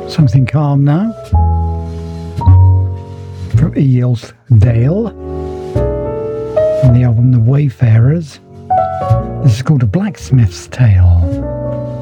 Something calm now. From Eelsdale. From the album The Wayfarers. This is called A Blacksmith's Tale.